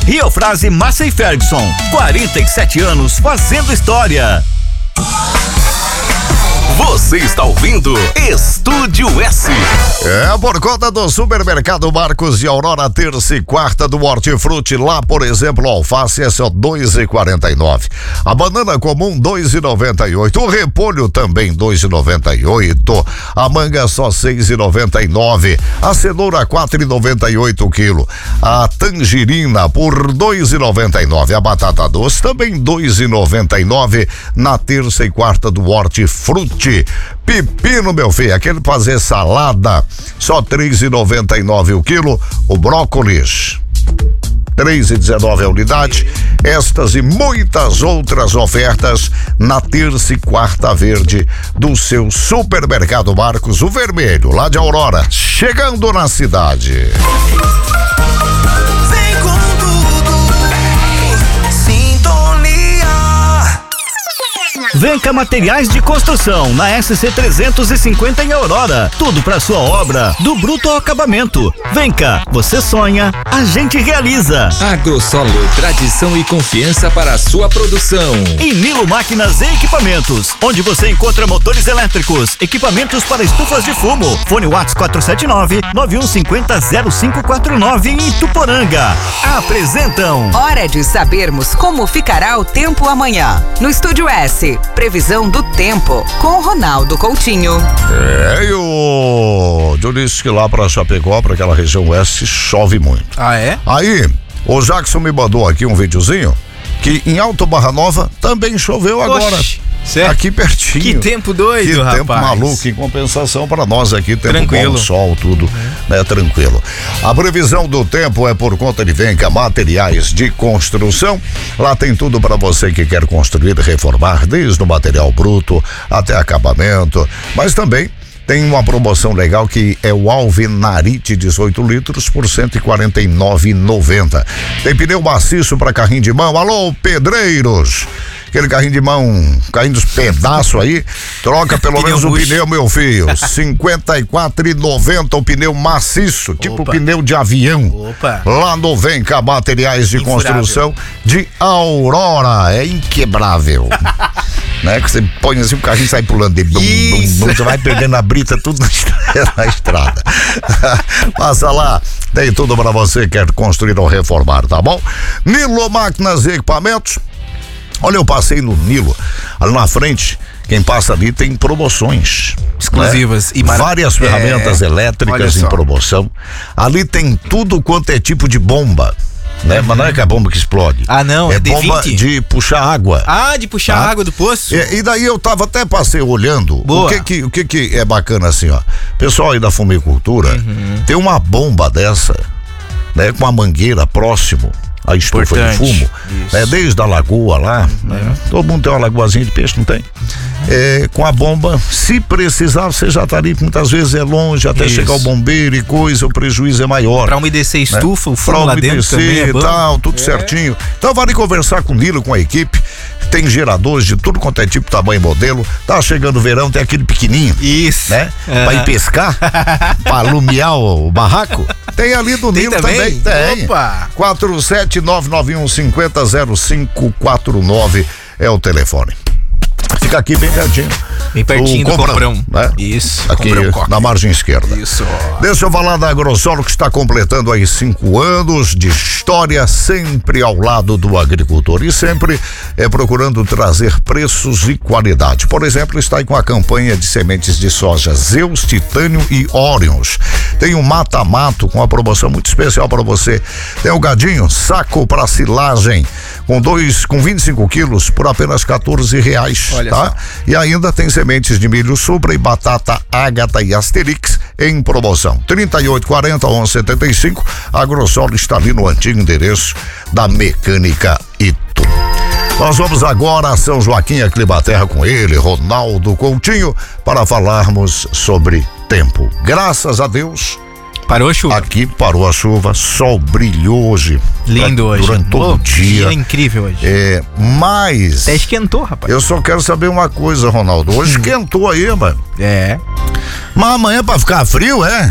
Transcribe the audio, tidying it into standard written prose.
Riofrase Massey Ferguson, 47 anos fazendo história. Você está ouvindo Estúdio S. É por conta do Supermercado Marcos de Aurora, terça e quarta do Hortifruti. Lá, por exemplo, o alface é só R$2,49. A banana comum R$2,98. O repolho também R$2,98. A manga só R$6,99. A cenoura R$4,98 o quilo. A tangerina por R$2,99. A batata doce também R$2,99 na terça e quarta do Hortifruti. Pepino, meu filho, aquele fazer salada, só R$3,99 o quilo. O brócolis, R$3,19 a unidade. Estas e muitas outras ofertas na terça e quarta verde do seu Supermercado Marcos, o vermelho, lá de Aurora, chegando na cidade. Vem com tudo, sintonia. Venca Materiais de Construção, na SC 350 em Aurora. Tudo para sua obra, do bruto ao acabamento. Venca, você sonha, a gente realiza. Agrosolo, tradição e confiança para a sua produção. E Nilo Máquinas e Equipamentos, onde você encontra motores elétricos, equipamentos para estufas de fumo. Fone WhatsApp 479-9150-0549 em Ituporanga. Apresentam Hora de sabermos como ficará o tempo amanhã. No Estúdio S, previsão do tempo com Ronaldo Coutinho. E o disse que lá pra Chapecó, pra aquela região oeste, chove muito. Ah, é? Aí, o Jackson me mandou aqui um videozinho que em Alto Barra Nova também choveu agora. Oxi, certo? Aqui pertinho. Que tempo doido, que rapaz. Tempo maluco, em compensação para nós aqui, tempo Tranquilo. bom, sol, tudo, né, tranquilo. A previsão do tempo é por conta de Venca Materiais de Construção. Lá tem tudo para você que quer construir, reformar, desde o material bruto até acabamento, mas também tem uma promoção legal que é o Alvenarite 18 litros por R$149,90. Tem pneu maciço para carrinho de mão. Alô, pedreiros! Aquele carrinho de mão, carrinho dos pedaços aí, troca pelo menos um pneu, meu filho. R$54,90 o pneu maciço, tipo pneu de avião. Opa. Lá no Venca Materiais de Construção de Aurora. É inquebrável. Né? Que você põe assim, o carrinho sai pulando dele. Você vai perdendo a brita tudo na estrada. Passa lá, tem tudo para você que quer construir ou reformar, tá bom? Nilo Máquinas e Equipamentos. Olha, eu passei no Nilo, ali na frente, quem passa ali tem promoções exclusivas, né? E várias ferramentas elétricas em promoção. Ali tem tudo quanto é tipo de bomba, né? Mas não é que é a bomba que explode. Ah, não, é D20? bomba de puxar água. Ah, de puxar água do poço? E daí eu até passei olhando. Boa. O que é bacana assim, ó. Pessoal aí da fumicultura, tem uma bomba dessa, né? Com uma mangueira próximo a estufa de fumo, né, desde a lagoa lá, né, todo mundo tem uma lagoazinha de peixe, não tem? Com a bomba, se precisar, você já tá ali, muitas vezes é longe, até chegar o bombeiro e coisa, o prejuízo é maior. Pra umedecer estufa, né? O fumo lá dentro também é bom. E tal, tudo certinho. Então vale conversar com o Nilo, com a equipe. Tem geradores de tudo quanto é tipo, tamanho e modelo. Tá chegando o verão, tem aquele pequenininho. Isso. Né? Pra ir pescar, pra alumiar o barraco. Tem ali do Nilo também. Tem. Opa! 47991500549 é o telefone. Fica aqui bem pertinho. Bem pertinho do Comprão. Né? Isso. Aqui na margem esquerda. Isso. Deixa eu falar da Agrosolo, que está completando aí 5 anos de história, sempre ao lado do agricultor e sempre procurando trazer preços e qualidade. Por exemplo, está aí com a campanha de sementes de soja Zeus, Titânio e Orions. Tem o Mata-Mato com uma promoção muito especial para você. Tem o Gadinho, saco para silagem com 25 quilos por apenas R$14. Olha tá? só. E ainda tem sementes de milho Supra e batata Ágata e Asterix em promoção. 3840-1175. A Agrosolo está ali no antigo endereço da Mecânica Itu. Nós vamos agora a São Joaquim, a Climaterra, com ele, Ronaldo Coutinho, para falarmos sobre tempo. Graças a Deus, parou a chuva. Aqui parou a chuva, sol brilhou hoje. Lindo hoje. Durante todo o dia. É incrível hoje. Mas até esquentou, rapaz. Eu só quero saber uma coisa, Ronaldo. Hoje esquentou aí, mano. É. Mas amanhã pra ficar frio, é?